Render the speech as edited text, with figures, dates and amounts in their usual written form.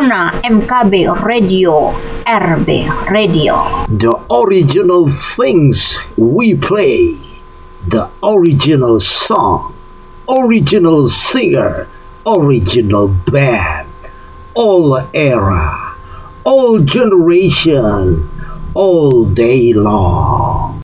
Corona MKB Radio, RB Radio. The original things we play, the original song, original singer, original band, all era, all generation, all day long.